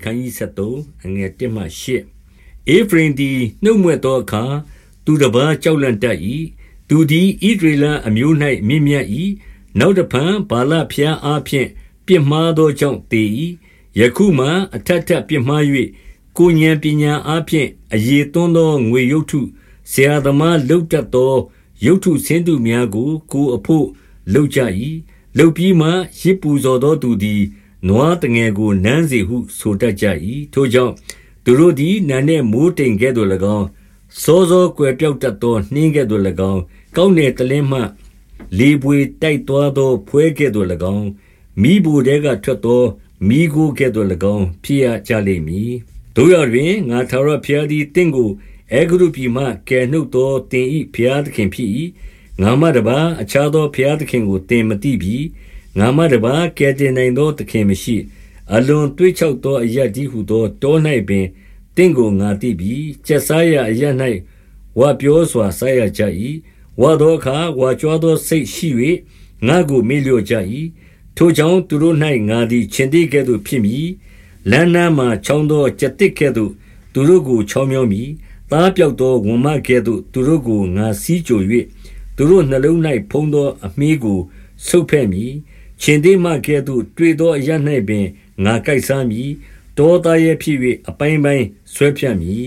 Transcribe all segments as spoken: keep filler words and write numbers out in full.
ခန်းကြီးဆက်သုံးအငယ်တစ်မှရှစ်ဧဖရိမ်သည်နှုတ်မြွက်သောအခါသူတစ်ပါးကြောက်လန့်တတ်၏သူသည်ဣသရေလအမျိုး၌မြင့်မြတ်၏နောက်တစ်ဖန်ဗာလဖျားအားဖြင့်ပြစ်မှားသောကြောင့်တည်၏ယခုမှအထက်ထက်ပြစ်မှား၍ကိုဉာဏ်ပညာအားဖြင့်အယေသွန်းသောငွေရုပ်ထုဆရာသမားလှုပ်တတ်သောရုပ်ထုဆင်းတုများကိုကိုအဖို့လှုပ်ကြ၏လှုပ်ပြီးမှရစ်ပူဇော်သောသူသည်နွားတငယ်ကိုနမ်းစေဟုဆိုတတ်ကြ၏ထိုကြောင့်သူတို့သည်နာနှင့်မိုးတိမ်ကဲ့သို့၎င်းစောစောကွယ်ပြောက်တတ်သောနှင်းကဲ့သို့၎င်းကောင်းနယ်တလင်းမှလေပွေတိုက်သွားသောဖွဲကဲ့သို့၎င်းမိဘိုတဲကထွက်သောမိကိုကဲ့သို့၎င်းဖြစ်ရကြလိမ့်မည်တို့ရတွင်ငါထာဝရဘုရားသည်တင့်ကိုအေဂရုပြည်မှကယ်နှုတ်သောတင်ဤဘုရားသခင်ဖြစ်၏ငါမတပါအခြားသောဘုရားသခင်ကိုတင်မသိပြီငါမတပါကယ်တင်နိုင်သောသခင်မရှိအလွန်တွေးချောက်သောအရာဒီဟုသောတော၌ပင်တင့်ကိုငါသိပြီကျက်စားရအရာ၌ဝါပြောစွာစားရကြ၏ဝါသောအခါဝါကြွားသောစိတ်ရှိ၍ငါကိုမေ့လျော့ကြ၏ထိုကြောင့်သူတို့၌ငါသည်ခြင်တိကဲ့သို့ဖြစ်မည်လမ်းနားမှချောင်းသောကြက်တစ်ကဲ့သို့သူတို့ကိုချောင်းမြောင်းမည်သားပြောက်သောဝန်မကဲ့သို့သူတို့ကိုငါစီးကြို၍သူတို့နှလုံး၌ဖုံးသောအမီးကိုဆုပ်ဖဲ့မည်ခြင်တိမကဲ့သို့တွေ့သောအရ၌ပင်ငါကိုက်စားမည်တောသားရဲ့ဖြစ်၍အပိုင်းပိုင်းဆွဲဖြတ်မည်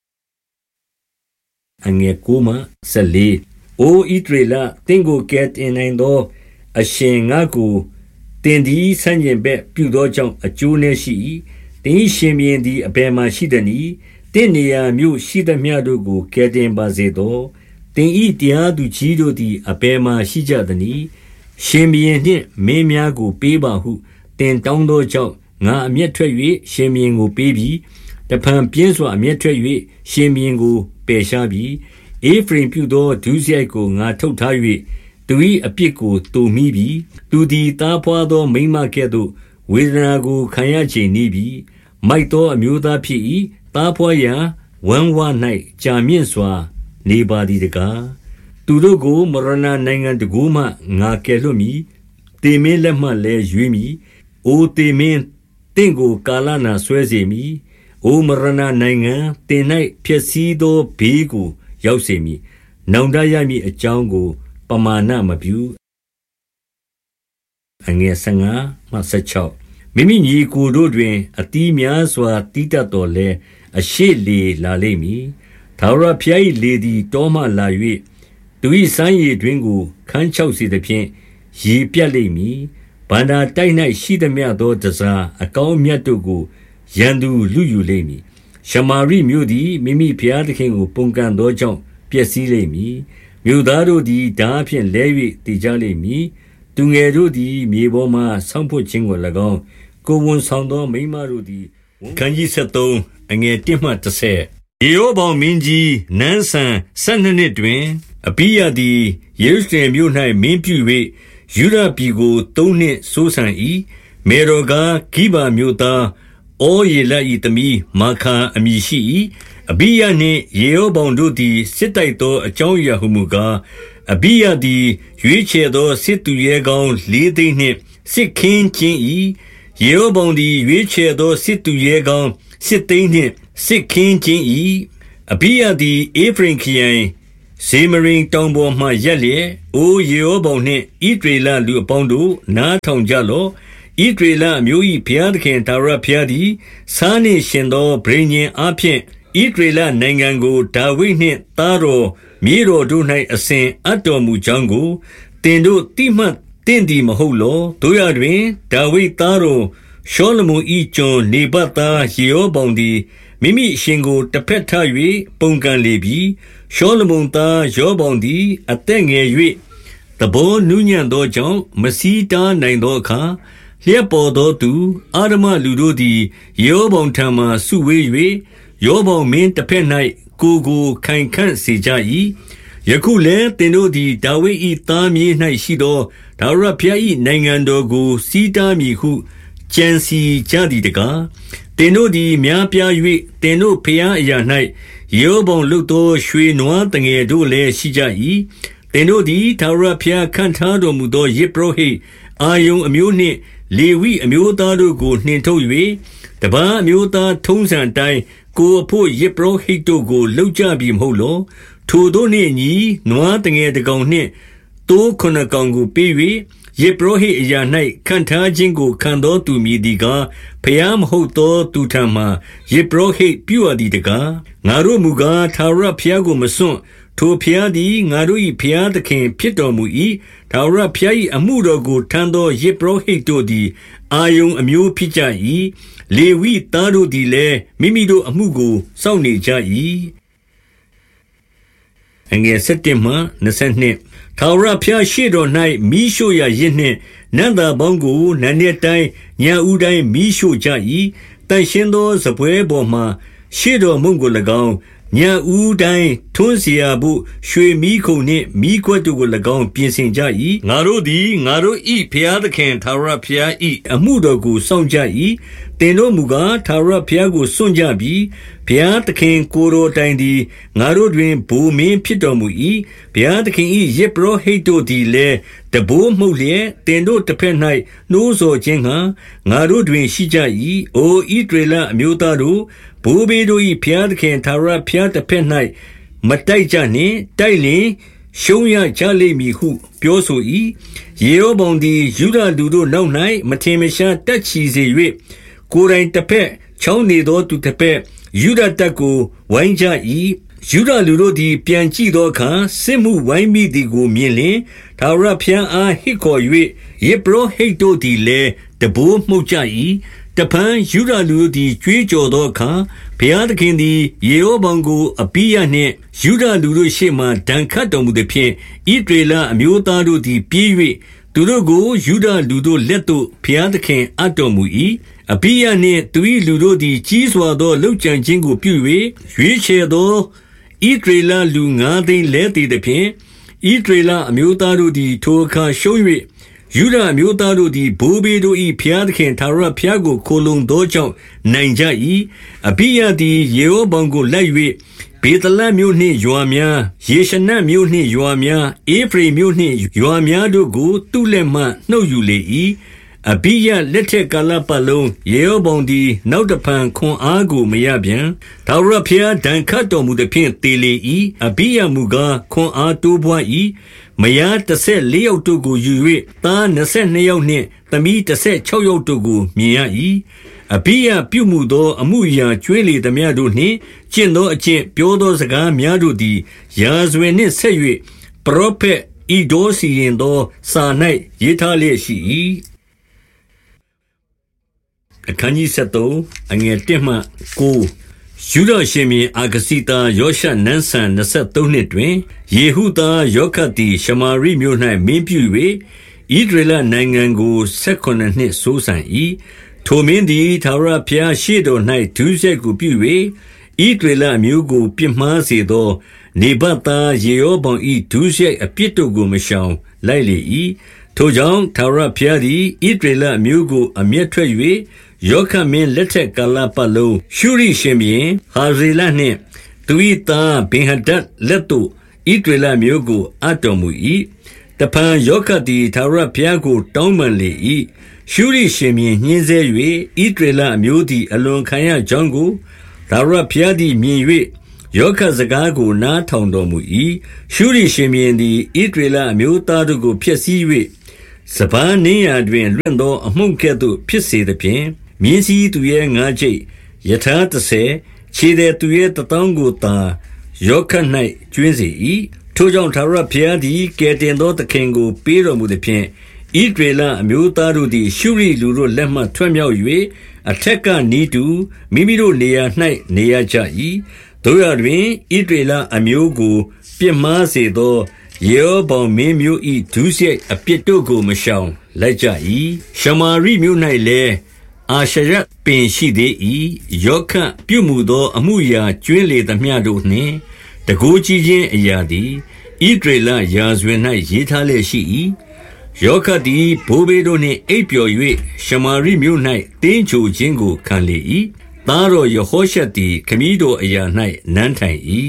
အငယ်ကိုမှဆက်လေးအိုဣသရေလသင်ကိုကယ်တင်နိုင်သောအရှင်ငါကိုတင်သည်ဆန့်ကျင်ဘက်ပြုသောကြောင့်အကျိုးနည်းရှိ၏တင်ရှင်မြင်းသည်အဘယ်မှရှိသနည်းတင့်နေရာမြို့ရှိသမျှတို့ကိုကယ်တင်ပါစေသောတင်ဤတရားသူကြီးတို့သည်အဘယ်မှရှိကြသနည်းရှင်မြင်းနှင့်မင်းများကိုပေးပါဟုတင်တောင်းသောကြောင့်ငါအမျက်ထွက်၍ရှင်မြင်းကိုပေးပြီးတဖန်ပြင်းစွာအမျက်ထွက်၍ရှင်မြင်းကိုပယ်ရှားပြီးအေဖရင်ပြုသောဒုစရိုက်ကိုငါထုတ်ထား၍သူ၏အပြစ်ကိုတူမိပြီးသူသည်သားဖွာသောမိန်းမကဲ့သို့ဝေဒနာကိုခံရခြင်းနီးပြီးမိုက်သောအမျိုးသားဖြစ်၏သားဖွာရာဝမ်းဝ၌ကြာမြင့်စွာနေပါသည်တကားသူတို့ကိုမရဏနိုင်ငံတကူမှငါကယ်လွတ်မည်တေမင်းလက်မှလည်းရွေးမည်အိုတေမင်းတင့်ကိုကာလနာဆွဲစေမည်အိုမရဏနိုင်ငံတင်၌ဖြစ်စည်းသောဘေးကိုရောက်စေမည်နောင်တရမည်အကြောင်းကိုပမာဏမပြုအငယ်ဆယ်ငါမှဆယ်ခြောက်မိမိညီကိုတို့တွင်အတီးများစွာတီးတတ်တော်လဲအရှိလေလာလိမ့်မည်ထာဝရဘုရား၏လေသည်တောမှလာ၍သူ၏စမ်းရည်တွင်ကိုခန်းချောက်စေသဖြင့်ရေပြတ်လိမ့်မည်ဗန္ဒာတိုက်၌ရှိသမျှသောတစားအကောင်းမြတ်တို့ကိုရန်သူလူယူလိမ့်မည်ရှမာရိမြို့သည်မိမိဘုရားသခင်ကိုပုန်ကန်သောကြောင့်ပျက်စီးလိမ့်မည်မြို့သားတို့သည်ဓာဖြင့်လဲ၍တည်ကြလိမ့်မည်သူငယ်တို့သည်မြေပေါ်မှဆောင်းဖွက်ခြင်းကို၎င်းကိုဝန်ဆောင်သောမိန်းမတို့သည်ခန်းကြီးဆက်သုံးအငယ်တစ်မှတစ်ဆယ်ယေရောဗောင်မင်းကြီးနန်းဆန်ဆယ်နှစ်နှစ်တွင်အဘိယသည်ယေရုရှလင်မြို့၌မင်းပြု၍ယူဒပြည်ကိုသုံးနှစ်စိုးစံ၏မေရောကာဂိဗာမြို့သားဩယေလ၏သမီးမာခာအမည်ရှိ၏အဘိယနှင့်ယေရောဗောင်တို့သည်စစ်တိုက်သောအကြောင်းအရာဟုမူကားအဘိယသည်ရွေးချယ်သောစစ်သူရဲကောင်းလေးသိန်းနှင့်စစ်ခင်းခြင်း၏ယေရောဗောင်သည်ရွေးချယ်သောစစ်သူရဲကောင်းစစ်သိန်းနှင့်စစ်ခင်းခြင်း၏အဘိယသည်အေဖရင်ခရိုင်ဇေမရိန်တောင်ပေါ်မှရက်လျက်အိုယေရောဗောင်နှင့်ဣသရေလလူအပေါင်းတို့နားထောင်ကြလော့ဣသရေလအမျိုး၏ဘုရားသခင်ထာဝရဘုရားသည်ဆားနှင့်ရှင်သောဗြိဉ္ဉ်အားဖြင့်ဣသရေလနိုင်ငံကိုဒါဝိဒ်နှင့်သားတော်မြေးတော်တို့၌အစဉ်အပ်တော်မူကြောင်းကိုတင်တို့တိမှတ်တင့်သည်မဟုတ်လောတို့ရတွင်ဒါဝိဒ်သားတော်ရှောလမုန်၏ကျွန်နေဗတ်သားယေရောဗောင်သည်မိမိအရှင်ကိုတစ်ဖက်ထ၍ပုန်ကန်လေပြီရှောလမုန်သားယောဗောင်သည်အသက်ငယ်၍သဘောနူးညံ့သောကြောင့်မစီးတားနိုင်သောအခါလျက်ပေါ်သောသူအာရမလူတို့သည်ယေရောဗောင်ထံမှစုဝေး၍ယောဗောင်မင်းတစ်ဖက်၌ကိုကိုခိုင်ခန့်စေကြ၏ယခုလည်းသင်တို့သည်ဒါဝိဒ်၏သားမြေး၌ရှိသောထာဝရဘုရား၏နိုင်ငံတော်ကိုစီးတားမည်ဟုကြံစီကြသည်တကားသင်တို့သည်များပြား၍သင်တို့ဖျားအရာ၌ယေရောဗောင်လုသောရွှေနွားတငယ်တို့လည်းရှိကြ၏သင်တို့သည်ထာဝရဘုရားခန့်ထားတော်မူသောယဇ်ပုရောဟိတ်အာရုန်အမျိုးနှင့်လေဝိအမျိုးသားတို့ကိုနှင်ထုတ်၍တပန်းအမျိုးသားထုံးစံတိုင်းကိုအဖို့ယေဘရဟိတ်တို့ကိုလှုပ်ကြပြီမဟုတ်လောထိုတို့နှင့်အညီနွားတငယ်တကောင်နှင့်တိုးခုနှစ်ကောင်ကိုပေး၍ယေဘရဟိတ်အရာ၌ခံထားခြင်းကိုခံသောသူမည်သည်ကားဖျားမဟုတ်သောသူထံမှယေဘရဟိတ်ပြုအပ်သည်တကားငါတို့မူကားထာဝရဘုရားကိုမစွန့်ထိုဘုရားသည်ငါတို့၏ဘုရားသခင်ဖြစ်တော်မူ၏ထာဝရဘုရား၏အမှုတော်ကိုထမ်းသောယေဘရဟိတ်တို့သည်အာယုန်အမျိုးဖြစ်ကြ၏လေဝိသားတို့သည်လည်းမိမိတို့အမှုကိုစောင့်နေကြ၏အငယ်၁၁မှ၂၂ထာဝရဘုရားရှေ့တော်၌မိရှို့ရာရစ်နှင့်နန္တာပေါင်းကိုနန်းနှစ်တိုင်းညဦးတိုင်းမိရှို့ကြ၏တန်ရှင်းသောစပွဲပေါ်မှရှေ့တော်မုံကို၎င်းညဦးတိုင်းထွန်းเสียဖို့ရွှေမီးခုံနှင့်မီးခွက်တို့ကို၎င်းပြင်ဆင်ကြ၏ငါတို့သည်ငါတို့၏ဘုရားသခင်ထာဝရဘုရား၏အမှုတော်ကိုစောင့်ကြ၏တင်တို့မူကားထာဝရဘုရားကိုစွန့်ကြပြီဘုရားသခင်ကိုယ်တော်တိုင်သည်ငါတို့တွင်ဘိုးမင်းဖြစ်တော်မူ၏ဘုရားသခင်၏ယေဘရဟိတ်တို့သည်လည်းတဘိုးမှုတ်လျက်တင်တို့တစ်ဖက်၌နှိုးဆော်ခြင်းဟံငါတို့တွင်ရှိကြ၏အိုဣဒရေလအမျိုးသားတို့ဘိုးဘေးတို့၏ဘုရားသခင်ထာဝရဘုရားတစ်ဖက်၌မတိုက်ကြနှင့်တိုက်လျင်ရှုံးရကြလိမ့်မည်ဟုပြောဆို၏ယေရောဗောင်သည်ယူဒလူတို့နောက်၌မထင်မရှားတက်ချီစေ၍ကိုယ်တိုင်တစ်ဖက်ချောင်းနေသောသူတစ်ဖက်ယူဒတပ်ကိုဝိုင်းကြ၏ယူဒလူတို့သည်ပြန်ကြည့်သောအခါစစ်မှုဝိုင်းမိသည်ကိုမြင်လျှင်ထာဝရဘုရားအားဟစ်ခေါ်၍ယေဘရဟိတ်တို့သည်လည်းတဘိုးမှုတ်ကြ၏တဖန်ယူဒလူတို့သည်ကြွေးကြော်သောအခါဘုရားသခင်သည်ယေရောဗောင်ကိုအဘိယနှင့်ယူဒလူတို့ရှေ့မှဒဏ်ခတ်တော်မူသည်ဖြင့်ဣသရေလအမျိုးသားတို့သည်ပြေး၍သူတို့ကိုယူဒလူတို့လက်သို့ဘုရားသခင်အပ်တော်မူ၏အဘိယနှင့်သူ၏လူတို့သည်ကြီးစွာသောလှုပ်ကြံခြင်းကိုပြု၍ရွေးချယ်သောဣသရေလလူငါးသိန်းလဲတည်သည်ဖြင့်ဣသရေလအမျိုးသားတို့သည်ထိုအခါရှုံး၍ယူဒအမျိုးသားတို့သည်ဘိုးဘေးတို့၏ဘုရားသခင်ထာဝရဘုရားကိုခိုလုံသောကြောင့်နိုင်ကြ၏အဘိယသည်ယေရောဗောင်ကိုလိုက်၍ဘေသလမြို့နှင့်ရွာများယေရှနမြို့နှင့်ရွာများအေဖရိမြို့နှင့်ရွာများတို့ကိုသူ့လက်မှနှုတ်ယူလေ၏အဘိယလက်ထက်ကာလပတ်လုံးယေရောဗောင်သည်နောက်တဖန်ခွန်အားကိုမရပြန်ထာဝရဘုရားဒဏ်ခတ်တော်မူသည်ဖြင့်တေလေ၏အဘိယမူကားခွန်အားတိုးပွား၏မယားတစ်ဆက်လေးယောက်တို့ကိုယူ၍သားနှစ်ဆက်နှစ်ယောက်နှင့်သမီးတစ်ဆက်ခြောက်ယောက်တို့ကိုမြင်ရ၏အဘိယပြုမှုသောအမှုအရာကျွေးလေသမျှတို့နှင့်ကျင့်သောအကျင့်ပြောသောစကားများတို့သည်ရာဇဝင်နှင့်ဆက်၍ပရောဖက်ဣဒိုစီရင်သောစာ၌ရေးထားလျက်ရှိ၏အခန်းကြီးဆက်သုံးအငယ်တစ်မှကိုယူဒရှင်ဘုရင်အာဂစိသားယောရှနန်းစံနှစ်ဆယ်သုံးနှစ်တွင်ယေဟုသားယောခတ်သည်ရှမာရိမြို့၌မင်းပြု၍ဣသရေလနိုင်ငံကိုဆယ်ခုနစ်နှစ်စိုးစံ၏ထိုမင်းသည်ထာဝရဘုရားရှေ့တော်၌ဒုစရိုက်ကိုပြု၍ဣသရေလအမျိုးကိုပြစ်မှားစေသောနေဗတ်သားယေရောဗောင်၏ဒုစရိုက်အပြစ်တို့ကိုမရှောင်လိုက်လေ၏ထိုကြောင့်ထာဝရဘုရားသည်ဣသရေလအမျိုးကိုအမျက်ထွက်၍ယောခတ်မင်းလက်ထက်ကာလပတ်လုံးရှုရိရှင်ဘုရင်ဟာဇေလနှင့်သူ၏သားဗင်္ဟာဒတ်လက်သို့ဣသရေလမျိုးကိုအပ်တော်မူ၏တဖန်ယောခတ်သည်ထာဝရဘုရားကိုတောင်းပန်လေ၏ရှုရိရှင်ဘုရင်ညှင်းဆဲ၍ဣသရေလအမျိုးသည်အလွန်ခံရကြောင်းကိုထာဝရဘုရားသည်မြင်၍ယောခတ်စကားကိုနားထောင်တော်မူ၏ရှုရိရှင်ဘုရင်သည်ဣသရေလအမျိုးသားတို့ကိုဖျက်ဆီး၍စပါးနင်းရာတွင်လွင့်သောအမှုန့်ကဲ့သို့ဖြစ်စေသဖြင့်မြင်းစည်းသူရဲ့ငါးကျိတ်ယထာတစ်ဆယ်ခြေသည်သူရဲ့တသောင်းကိုသာယောခတ်၌ကျွင်းစေ၏ထိုကြောင့်ထာဝရဘုရားသည်ကယ်တင်သောသခင်ကိုပေးတော်မူသည်ဖြင့်ဣသရေလအမျိုးသားတို့သည်ရှုရိလူတို့လက်မှထွက်မြောက်၍အထက်ကနီးတူမိမိတို့နေရာ၌နေရကြ၏တို့ရတွင်ဣသရေလအမျိုးကိုပြစ်မှားစေသောယေရောဗောင်မင်းမျိုး၏ဒုစရိုက်အပြစ်တို့ကိုမရှောင်လိုက်ကြ၏ရှမာရိမြို့၌လည်းအာရှရပင်ရှိသေး၏ယောခတ်ပြုမှုသောအမှုရာကျွင်းလေသမျှတို့နှင့်တကိုးကြီးခြင်းအရာသည်ဣသရေလရာဇဝင်၌ရေးထားလျက်ရှိ၏ယောခတ်သည်ဘိုးဘေးတို့နှင့်အိပ်ပျော်၍ရှမာရိမြို့၌တင်းချိုခြင်းကိုခံလေ၏သားတော်ယဟောရှသည်ခမည်းတော်အရာ၌နန်းထိုင်၏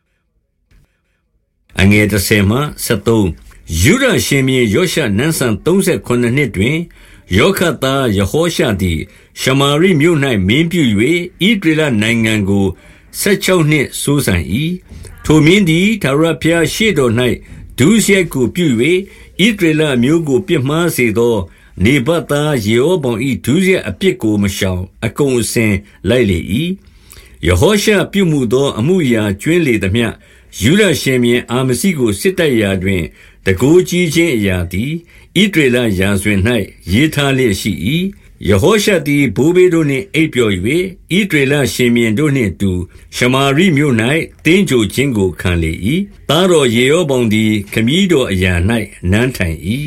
အငယ်တစ်ဆယ်မှဆက်သုံးယုဒရှင်ဘုရင်ယောရှနန်းစံသုံးဆယ်ခုနစ်နှစ်တွင်ယောခတ်သားယဟောရှသည်ရှမာရိမြို့၌မင်းပြု၍ဣသရေလနိုင်ငံကိုဆယ်ခြောက်နှစ်စိုးစံ၏ထိုမင်းသည်ထာဝရဘုရားရှေ့တော်၌ဒုစရိုက်ကိုပြု၍ဣသရေလမျိုးကိုပြစ်မှားစေသောနေဗတ်သားယေဟောဗောင်၏ဒုစရိုက်အပြစ်ကိုမရှောင်အကုန်အစင်လိုက်လေ၏ယဟောရှပြုမှုသောအမှုရာကျွင်းလေသမျှယူဒရှင်ဘုရင်အာမစိကိုစစ်တိုက်ရာတွင်တကိုးကြီးခြင်းအရာသည်ဣသရေလရာဇဝင်၌ရေးထားလျက်ရှိ၏ယဟောရှသည်ဘိုးဘေးတို့နှင့်အိပ်ပျော်၍ဣသရေလရှင်ဘုရင်တို့နှင့်တူရှမာရိမြို့၌တင်းကြိုခြင်းကိုခံလေ၏သားတော်ယေရောဗောင်သည်ခမည်းတော်အရာ၌နန်းထိုင်၏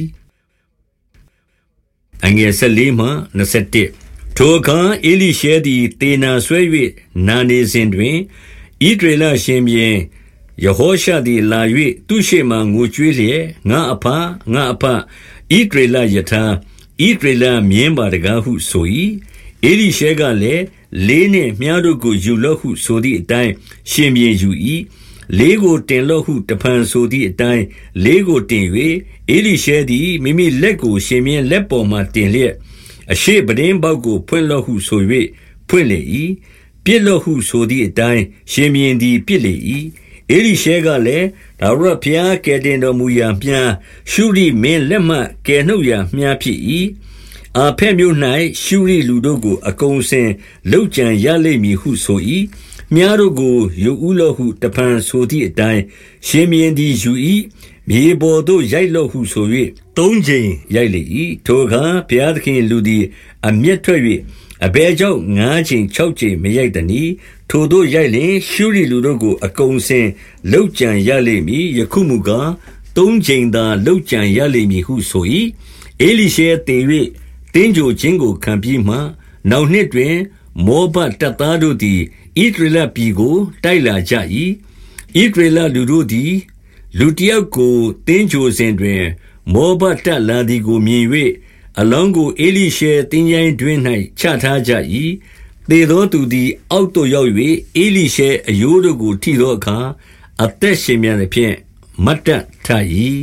အငယ်၁၄မှ၂၁ထိုအခါအေလိရှဲသည်တေနာဆွဲ၍နာနေစဉ်တွင်ဣသရေလရှင်ဘုရင်ယဟောရှသည်လာ၍သူရှိမှငိုကြွေးလျက်ငါအဖငါအဖဣသရေလယထာဣသရေလမြင်းပါတကားဟုဆို၏အေလိရှဲကလည်းလေးနှင့်မြားတို့ကိုယူလော့ဟုဆိုသည့်အတိုင်းရှင်ဘုရင်ယူ၏လေးကိုတင်လော့ဟုတဖန်ဆိုသည့်အတိုင်းလေးကိုတင်၍အေလိရှဲသည်မိမိလက်ကိုရှင်ဘုရင်လက်ပေါ်မှတင်လျက်အရှေ့ပတင်းပေါက်ကိုဖွင့်လော့ဟုဆို၍ဖွင့်လေ၏ပြစ်လော့ဟုဆိုသည့်အတိုင်းရှင်ဘုရင်သည်ပြစ်လေ၏အေလိရှဲကလည်းထာဝရဘုရားကယ်တင်တော်မူရာမြှားရှုရိမင်းလက်မှကယ်နှုတ်ရာမြှားဖြစ်၏အာဖက်မြို့၌ရှုရိလူတို့ကိုအကုန်စင်လှုပ်ကြံရလိမ့်မည်ဟုဆို၏မြှားတို့ကိုယူဦးလော့ဟုတဖန်ဆိုသည့်အတိုင်းရှင်ဘုရင်သည်ယူ၏မြေပေါ်သို့ရိုက်လော့ဟုဆို၍သုံးကြိမ်ရိုက်လေ၏ထိုအခါဘုရားသခင်လူသည်အမျက်ထွက်၍အဘယ်ကြောင့်ငါးကြိမ်ခြောက်ကြိမ်မရိုက်သနည်းထိုတို့ရိုက်လျှင်ရှုရိလူတို့ကိုအကုန်စင်လှုပ်ကြံရလိမ့်မည်ယခုမူကားသုံးကြိမ်သာလှုပ်ကြံရလိမ့်မည်ဟုဆို၏အေလိရှဲတေ၍တင်းကြိုခြင်းကိုခံပြီးမှနောက်နှစ်တွင်မောဘတပ်သားတို့သည်ဣသရေလပြည်ကိုတိုက်လာကြ၏ဣသရေလလူတို့သည်လူတယောက်ကိုတင်းကြိုစဉ်တွင်မောဘတပ်လာသည်ကိုမြင်၍အလောင်းကိုအေလိရှဲတင်းကြိုင်းတွင်၌ချထားကြ၏သေသောသူသည်အောက်သို့ရောက်၍အေလိရှဲအယိုးတို့ကိုထိသောအခါအသက်ရှင်ပြန်သဖြင့်မတ်တပ်ထ၏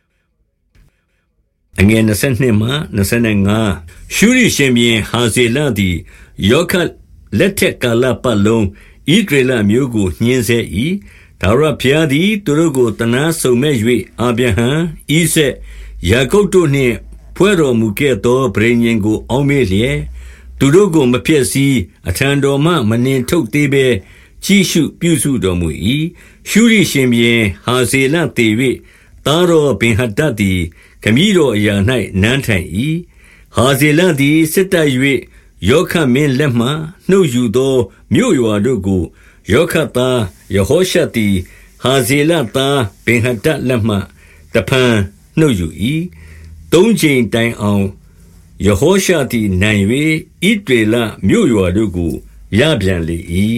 အငယ်၂၂မှ၂၅ရှုရိရှင်ဘုရင်ဟာဇေလသည်ယောခတ်လက်ထက်ကာလပတ်လုံးဣသရေလမျိုးကိုညှင်းဆဲ၏ထာဝရဘုရားသည်သူတို့ကိုတနာစုံမဲ့၍အာဗြဟံဣဇက်ယာကုပ်တို့နှင့်ဖွဲ့တော်မူခဲ့သောဗြိဉ္ဉ်ကိုအောက်မေ့လျက်သူတို့ကိုမဖျက်ဆီးအထံတော်မှမနှင်ထုတ်သေးဘဲကြည့်ရှုပြုစုတော်မူ၏ရှုရိရှင်ဘုရင်ဟာဇေလသေ၍သားတော်ဗင်ဟဒဒ်သည်ခမည်းတော်အရာ၌နန်းထိုင်၏ဟာဇေလသည်စစ်တိုက်၍ယောခတ်မင်းလက်မှနှုတ်ယူသောမြို့ရွာတို့ကိုယောခတ်သားယဟောရှသည်ဟာဇေလသားဗင်ဟဒဒ်လက်မှတဖန်နှုတ်ယူ၏သုံးချိန်တိုင်အောင်ယဟောရှသည်နိုင်၍ဣသရေလမြို့ရွာတို့ကိုရပြန်လေ၏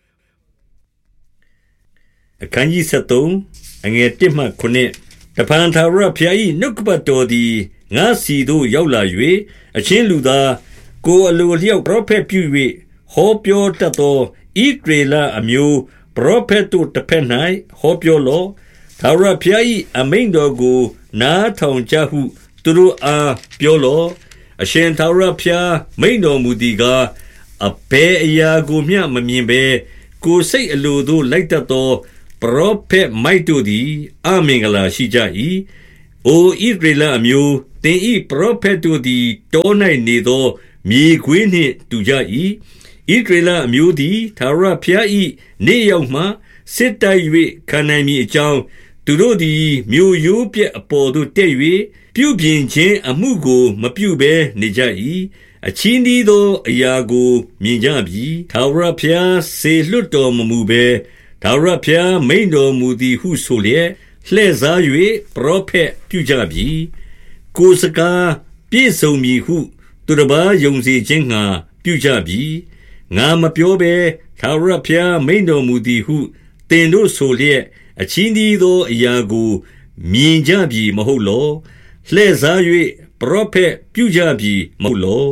အခန်းကြီး73အငယ်၁မှခုနှစ်တဖန်ထာဝရဘုရား၏နှုတ်ကပတ်တော်သည်ငါစီသို့ရောက်လာ၍အချင်းလူသားကိုအလိုလျောက်ပရောဖက်ပြု၍ဟောပြောတတ်သောဣသရေလအမျိုးပရောဖက်တို့တစ်ဖက်၌ဟောပြောလော့ထာဝရဘုရား၏အမိန့်တော်ကိုနားထောင်ကြဟုသူတို့အားပြောလော့အရှင်ထာဝရဘုရားမိန့်တော်မူသည်ကားအဘယ်အရာကိုမျှမမြင်ဘဲကိုယ်စိတ်အလိုသို့လိုက်တတ်သောပရောဖက်မိုက်တို့သည်အမင်္ဂလာရှိကြ၏အိုဣသရေလအမျိုးသင်၏ပရောဖက်တို့သည်တော၌နေသောမြေခွေးနှင့်တူကြ၏ဣသရေလအမျိုးသည်ထာဝရဘုရား၏နေ့ရောက်မှစစ်တိုက်၍ခံနိုင်မည်အကြောင်းသူတို့သည်မြို့ရိုးပြက်အပေါ်သို့တက်၍ပြုပြင်ခြင်းအမှုကိုမပြုဘဲနေကြ၏အချည်းနှီးသောအရာကိုမြင်ကြပြီထာဝရဘုရားစေလွတ်တော်မမူဘဲထာဝရဘုရားမိန့်တော်မူသည်ဟုဆိုလျက်လှည့်စား၍ပရောဖက်ပြုကြပြီကိုယ်စကားပြည့်စုံမည်ဟုသူတစ်ပါးယုံစေခြင်းငှာပြုကြပြီငါမပြောဘဲထာဝရဘုရားမိန့်တော်မူသည်ဟုသင်တို့ဆိုလျက်အချည်းနှီးသောအရာကိုမြင်ကြပြီမဟုတ်လောလှည့်စား၍ပရောဖက်ပြုကြပြီမဟုတ်လော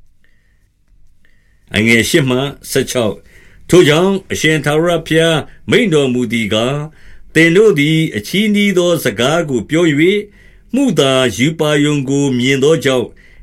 အငယ်၈မှ၁၆ထိုကြောင့်အရှင်ထာဝရဘုရားမိန့်တော်မူသည်ကားသင်တို့သည်အချည်းနှီးသောစကားကိုပြော၍မှုသာယူပါယုံကိုမြင်သောကြောင့်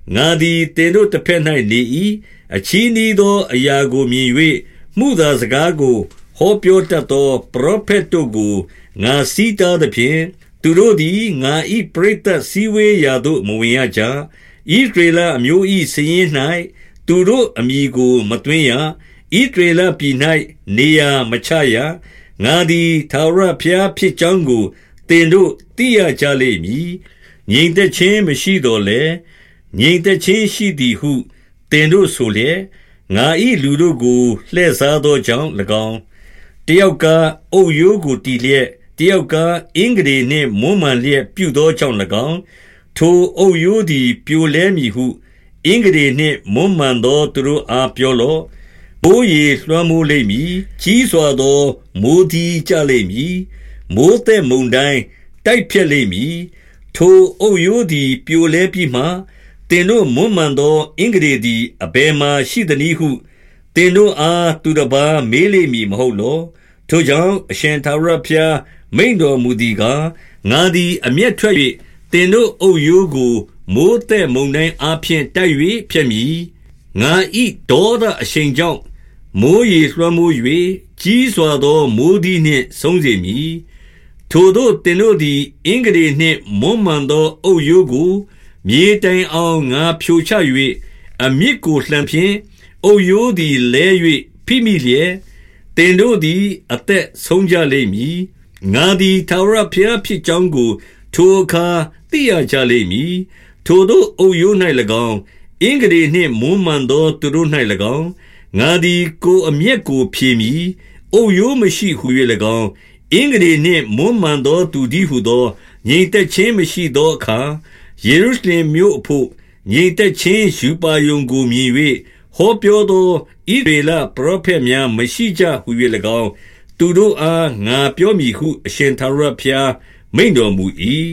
ငါသည်သင်တို့တစ်ဖက်၌နေ၏အချီးနှီးသောအရာကိုမြင်၍မှုသာစကားကိုဟောပြောတတ်သောပရောဖက်တို့ကိုငါစီးတားသဖြင့်သူတို့သည်ငါ၏ပရိသတ်စည်းဝေးရာသို့မဝင်ရကြဣသရေလအမျိုး၏စည်ရင်၌သူတို့အမည်ကိုမသွင်းရဣသရေလပြည်၌နေရာမချရငါသည်ထာဝရဘုရားဖြစ်ကြောင်းကိုသင်တို့သိရကြလိမ့်မည်ငြိမ်သက်ခြင်းမရှိတော်လဲငြိမ်သက်ခြင်းရှိသည်ဟုသင်တို့ဆိုလျက်ငါ၏လူတို့ကိုလှည့်စားသောကြောင့်၎င်းတယောက်ကအုပ်ရိုးကိုတီလျက်တယောက်ကအင်္ဂရေနှင့်မွမ်းမံလျက်ပြုသောကြောင့်၎င်းထိုအုပ်ရိုးသည်ပြိုလဲမည်ဟုအင်္ဂရေနှင့်မွမ်းမံသောသူတို့အားပြောလော့မိုးရေလွှမ်းမိုးလိမ့်မည်ကြီးစွာသောမိုးသည်ကျလိမ့်မည်မိုးသက်မုန်တိုင်းတိုက်ဖြတ်လိမ့်မည်ထိုအုပ်ရိုးသည်ပြိုလဲပြီးမှသင်တို့မွမ်းမံသောအင်္ဂရေသည်အဘယ်မှာရှိသနည်းဟုသင်တို့အားသူတစ်ပါးမေးလိမ့်မည်မဟုတ်လောထိုကြောင့်အရှင်ထာဝရဘုရားမိန့်တော်မူသည်ကားငါသည်အမျက်ထွက်၍သင်တို့အုပ်ရိုးကိုမိုးသက်မုန်တိုင်းအားဖြင့်တိုက်၍ဖျက်မည်ငါဤဒေါသအရှိန်ကြောင့်မိုးရေလွှမ်းမိုး၍ကြီးစွာသောမိုးသည်နှင့်ဆုံးစေမည်ထိုတို့သင်တို့သည်အင်္ဂရေနှင့်မွမ်းမံသောအုပ်ရိုးကိုမြေတိုင်အောင်ငါဖြိုချ၍အမြစ်ကိုလှန်ဖြင့်အုပ်ရိုးသည်လဲ၍ဖိမိလျက်သင်တို့သည်အသက်ဆုံးကြလိမ့်မည်ငါသည်ထာဝရဘုရားဖြစ်ကြောင်းကိုထိုအခါသိရကြလိမ့်မည်ထိုတို့အုပ်ရိုး၌၎င်းအင်္ဂရေနှင့်မွမ်းမံသောသူတို့၌၎င်းငါသည်ကိုအမျက်ကိုဖြေမည်အုပ်ရိုးမရှိဟု၍၎င်းအင်္ဂရေနှင့်မွမ်းမံသောသူသည်ဟုသောငြိမ်သက်ခြင်းမရှိသောအခါယေရုရှလင်မြို့အဖို့ငြိမ်သက်ခြင်းယူပါယုံကိုမြင်၍ဟောပြောသောဣသရေလပရောဖက်များမရှိကြဟု၍၎င်းသူတို့အားငါပြောမည်ဟုအရှင်ထာဝရဘုရားမိန့်တော်မူ၏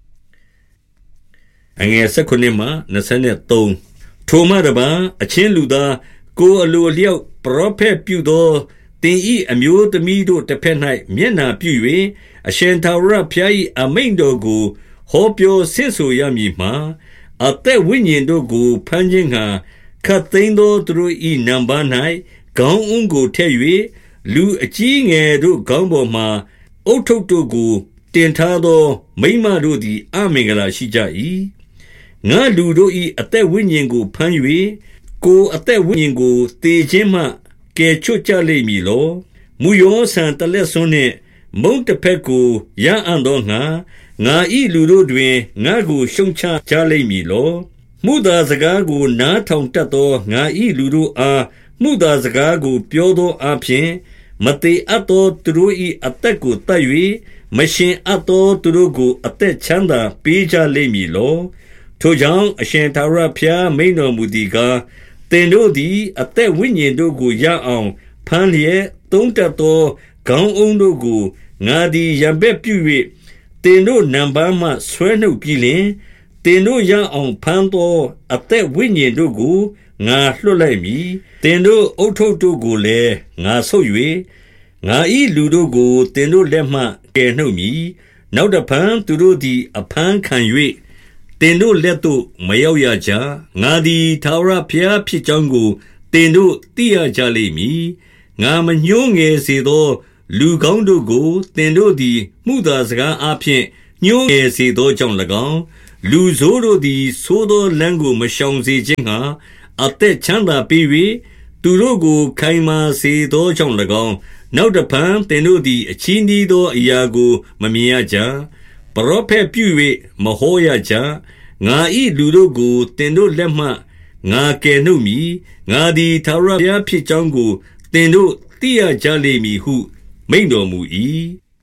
အငယ်၁၉မှ၂၃ထိုမှတပါအချင်းလူသားကိုအလိုလျောက်ပရောဖက်ပြုသောသင်၏အမျိုးသမီးတို့တစ်ဖက်၌မျက်နှာပြု၍အရှင်ထာဝရဘုရား၏အမိန့်တော်ကိုဟောပြောဆင့်ဆိုရမည်မှာအသက်ဝိညာဉ်တို့ကိုဖမ်းခြင်းငှာခတ်သိမ်းသောသူတို့၏နံပါး၌ခေါင်းအုံးကိုထည့်၍လူအကြီးငယ်တို့ခေါင်းပေါ်မှာအုတ်ထုပ်တို့ကိုတင်ထားသောမိန်းမတို့သည်အမင်္ဂလာရှိကြ၏ငါလူတို့၏အသက်ဝိညာဉ်ကိုဖမ်း၍ကိုအသက်ဝိညာဉ်ကိုတေခြင်းမှကယ်ချွတ်ကြလိမ့်မည်လောမူယောဆန်တလက်ဆွန်းနှင့်မုံတစ်ဖက်ကိုရအံ့သောငါငါဤလူတို့တွင်ငါကိုရှုံချကြလိမ့်မည်လောမှုသာစကားကိုနားထောင်တတ်သောငါဤလူတို့အားမှုသာစကားကိုပြောသောအဖြစ်မတေအပ်သောသူတို့၏အသက်ကိုတတ်၍မရှင်အပ်သောသူတို့ကိုအသက်ချမ်းသာပေးကြလိမ့်မည်လောထိုကြောင့်အရှင်ထာဝရဘုရားမိန့်တော်မူသည်ကားသင်တို့သည်အသက်ဝိညာဉ်တို့ကိုရအောင်ဖမ်းလျက်သုံးတတ်သောခေါင်းအုံးတို့ကိုငါသည်ရံပက်ပြု၍သင်တို့နံပါးမှဆွဲနှုတ်ပြီးလျှင်သင်တို့ရအောင်ဖမ်းသောအသက်ဝိညာဉ်တို့ကိုငါလွှတ်လိုက်မည်သင်တို့အုတ်ထုပ်တို့ကိုလည်းငါဆုပ်၍ငါ၏လူတို့ကိုသင်တို့လက်မှကယ်နှုတ်မည်နောက်တဖန်သူတို့သည်အဖမ်းခံ၍သင်တို့လက်သို့မရောက်ရကြငါသည်ထာဝရဘုရားဖြစ်ကြောင်းကိုသင်တို့သိရကြလိမ့်မည်ငါမညှိုးငယ်စေသောလူကောင်းတို့ကိုသင်တို့သည်မှုသာစကားအားဖြင့်ညှိုးငယ်စေသောကြောင့်၎င်းလူဆိုးတို့သည်သိုးသောလမ်းကိုမရှောင်စေခြင်းငှာအသက်ချမ်းသာပေး၍သူတို့ကိုခိုင်မာစေသောကြောင့်၎င်းနောက်တဖန်သင်တို့သည်အချီးနှီးသောအရာကိုမမြင်ရကြပရောဖက်ပြု၍မဟောရကြငါ၏လူတို့ကိုသင်တို့လက်မှငါကယ်နှုတ်မည်ငါသည်ထာဝရဘုရားဖြစ်ကြောင်းကိုသင်တို့သိရကြလိမ့်မည်ဟုမိန့်တော်မူ၏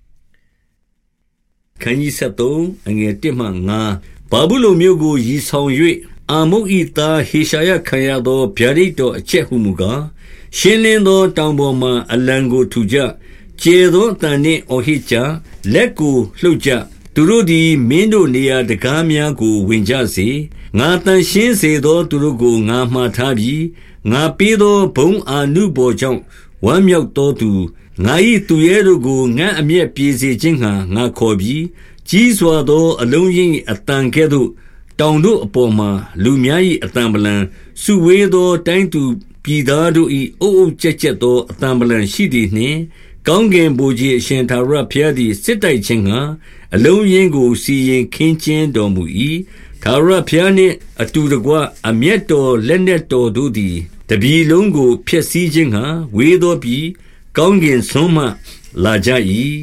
ခန်းကြီးဆက်သုံးအငယ်တစ်မှငါဘာဘူးလုံမြို့ကိုရည်ဆောင်၍အာမုတ်ဤသားဟေရှာယခံရသောဗျာဒိတ်တော်အချက်ဟုမူကားရှင်းလင်းသောတောင်ပေါ်မှအလံကိုထူကြကျေသောအတန်နှင့်အော်ဟစ်ကြလက်ကိုလှုပ်ကြသူတို့သည်မင်းတို့နေရာတကားများကိုဝင်ကြစေငါတန်ရှင်းစေသောသူတို့ကိုငါမှားထားပြီးငါပေးသောဘုံအာနုဘော်ကြောင့်ဝမ်းမြောက်သောသူငါ၏သူရဲတို့ကိုငါအမျက်ပြေစေခြင်းငှာငါခေါ်ပြီးကြီးစွာသောအလုံးရင်းအတန်ကဲ့သို့တောင်တို့အပေါ်မှာလူများ၏အတံပလံစုဝေးသောတိုင်းသူပြည်သားတို့၏အုပ်အုပ်ကျက်ကျက်သောအတံပလံရှိသည်နှင့်ကောင်းကင်ဘုရားအရှင်ထာဝရဘုရားသည်စစ်တိုက်ခြင်းကအလုံးရင်းကိုစီရင်ခင်းကျင်းတော်မူ၏ထာဝရဘုရားနှင့်အတူတကွအမျက်တော်လက်နက်တော်တို့သည်တပြည်လုံးကိုဖျက်ဆီးခြင်းကဝေသောပြည်ကောင်းကင်ဆွမ်းမှလာကြ၏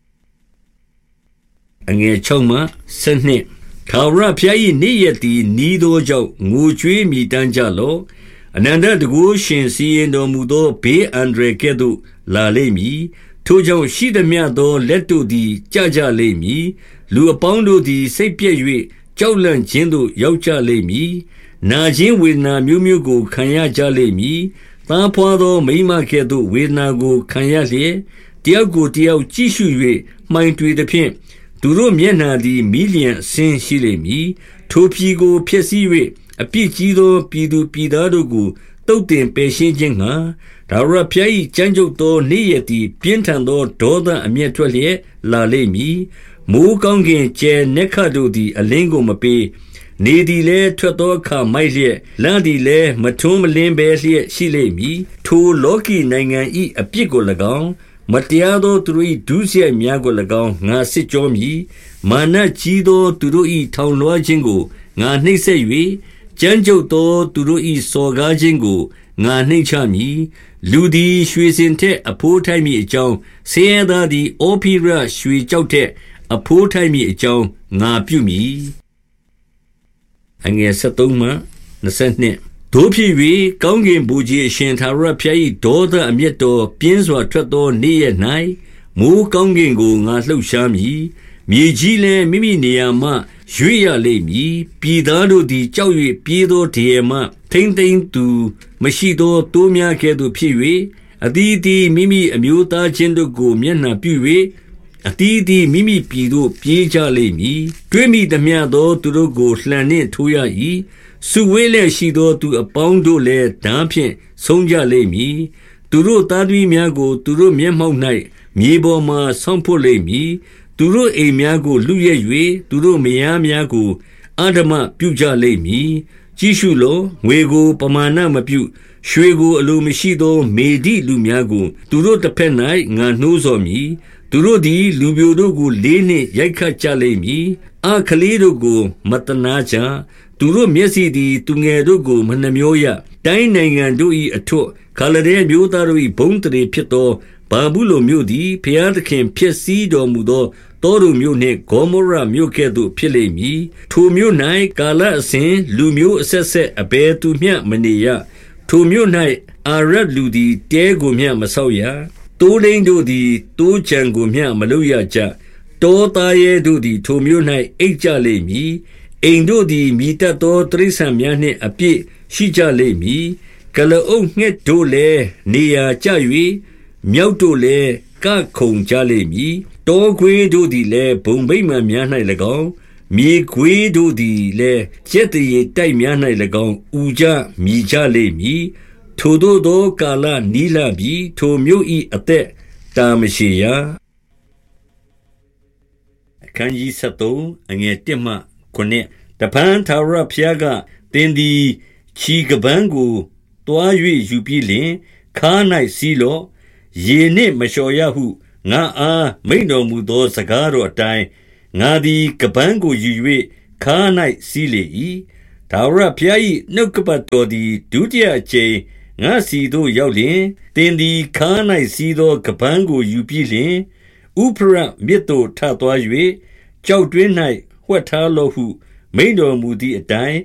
အငယ်၆မှဆယ်နှစ်ထာဝရဘုရား၏နေ့ရက်သည်နီးသောကြောင့်ငိုကြွေးမြည်တမ်းကြလော့အနန္တတကုရှင်စီရင်တော်မူသောဘေးအန္တရာယ်ကဲ့သို့လာလိမ့်မည်ထိုကြောင့်ရှိသည်မြတ်သောလက်တို့သည်ကြကြလိမ့်မည်လူအပေါင်းတို့သည်စိတ်ပြည့်၍ကြောက်လန့်ခြင်းသို့ရောက်ကြလိမ့်မည်နာခြင်းဝေဒနာမျိုးမျိုးကိုခံရကြလိမ့်မည်သားဖွာသောမိန်းမကဲ့သို့ဝေဒနာကိုခံရလျက်တယောက်ကိုတယောက်ကြည့်ရှု၍မှိုင်တွေသဖြင့်သူတို့မျက်နှာသည်မီးလျံအဆင်းရှိလိမ့်မည်ထိုပြည်ကိုဖျက်ဆီး၍အပြစ်ကြီးသောပြည်သူပြည်သားတို့ကိုတုတ်တင်ပယ်ရှင်းခြင်းငှာဒါဝရဖျား၏ကြမ်းကြုတ်သောနေ့ရက်သည်ပြင်းထန်သောဒေါသအမျက်ထွက်လျက်လာလိမ့်မည်မိုးကောင်းကင်ကျဲနက်ခတ်တို့သည်အလင်းကိုမပေးနေသည်လည်းထွက်သောအခါမိုက်လျက်လမ်းသည်လည်းမထွန်းမလင်းပဲလျက်ရှိလိမ့်မည်ထိုလောကီနိုင်ငံ၏အပြစ်ကို၎င်းမတရားသောသူတို့၏ဒုစရိုက်များကို၎င်းငါစစ်ကြောမည်မာနကြီးသောသူတို့၏ထောင်လွှားခြင်းကိုငါနှိပ်စက်၍ကြမ်းကြုတ်သောသူတို့၏စော်ကားခြင်းကိုငါနှိမ့်ချမည်လူသည်ရွှေစင်ထက်အဖိုးထိုက်မည်အကြောင်းဆင်းရဲသားသည်အောဖိရရွှေကြောက်ထက်အဖိုးထိုက်မည်အကြောင်းငါပြုမည်အငယ်73မှ22တို့ဖြစ်၍ကောင်းကင်ဘုရားအရှင်ထာဝရဘုရား၏ဒေါသအမျက်တော်ပြင်းစွာထွက်သောနေ့ရက်၌မိုးကောင်းကင်ကိုငါလှုပ်ရှားမည်မြေကြီးလည်းမိမိနေရာမှရွေ့ရလိမ့်မည်ပြည်သားတို့သည်ကြောက်၍ပြေးသောတရေမှထိမ့်သိမ့်သူမရှိသောတိုးများကဲ့သို့ဖြစ်၍အသီးသီးမိမိအမျိုးသားချင်းတို့ကိုမျက်နှာပြု၍အသီးသီးမိမိပြည်သို့ပြေးကြလိမ့်မည်တွေးမိသမျှသောသူတို့ကိုလှန်နှင့်ထိုးရ၏စုဝေးလျက်ရှိသောသူအပေါင်းတို့လည်းဓာဖြင့်ဆုံးကြလိမ့်မည်သူတို့သားသမီးများကိုသူတို့မျက်မှောက်၌မြေပေါ်မှဆောင်းဖို့လိမ့်မည်သူတို့အိမ်များကိုလူရက်၍သူတို့မယားများကိုအဓမ္မပြုကြလိမ့်မည်ကြည့်ရှုလောငွေကိုပမာဏမပြုရွှေကိုအလိုမရှိသောမေဒိလူများကိုသူတို့တစ်ဖက်၌ငါနှိုးဆော်မည်သူတို့သည်လူပြိုတို့ကိုလေးနှင့်ရိုက်ခတ်ကြလိမ့်မည်အခလေးတို့ကိုမတနာကြသူတို့မျက်စိသည်သူငယ်တို့ကိုမနှမျောရတိုင်းနိုင်ငံတို့၏အထွတ်ခါလဒဲမျိုးသားတို့၏ဘုံတရေဖြစ်သောဘာဘူးလိုမျိုးသည်ဖျားသခင်ဖြစ်စည်းတော်မူသောတောတို့မျိုးနှင့်ဂေါမောရမျိုးကဲ့သို့ဖြစ်လိမ့်မည်ထိုမျိုး၌ကာလအစဉ်လူမျိုးအဆက်ဆက်အဘယ်သူမျှမနေရထိုမျိုး၌အာရတ်လူသည်တဲကိုမျှမဆောက်ရတိုးလိန်တို့သည်တိုးကြံကိုမျှမလုပ်ရကြတောသားရဲတို့သည်ထိုမျိုး၌အိတ်ကြလိမ့်မည်အိမ်တို့သည်မြည်တတ်သောတိရစ္ဆာန်များနှင့်အပြည့်ရှိကြလိမ့်မည်ကလအုပ်ငှက်တို့လည်းနေရာကျ၍မြောက်တို့လည်းကခုန်ကြလိမ့်မည်တောခွေးတို့သည်လည်းဘုံဗိမာန်များ၌၎င်းမြေခွေးတို့သည်လည်းကျက်တရေတိုက်များ၌၎င်းဥကြမြည်ကြလိမ့်မည်ထိုသို့သောကာလနီးလာပြီထိုမြို့၏အသက်တာမရှိရအခန်းကြီး73အငယ်1မှ9တပန်းထာဝရဘုရားကသင်သည်ခြီကပန်းကိုတွား၍ယူပြီးလျှင်ခါ၌စီးလော့ရေနှင့်မလျှော်ရဟုငါအားမိန့်တော်မူသောစကားတော်အတိုင်းငါသည်ကပန်းကိုယူ၍ခါ၌စီးလေ၏ထာဝရဘုရား၏နှုတ်ကပတ်တော်သည်ဒုတိယအကြိမ်ငါစီသို့ရောက်လျင်သင်သည်ခါ၌စီးသောကပန်းကိုယူပြီးလျှင်ဥဖရမြစ်သို့ထသွား၍ကြောက်တွင်း၌ဝှက်ထားလော့ဟုမိန့်တော်မူသည့်အတိုင်း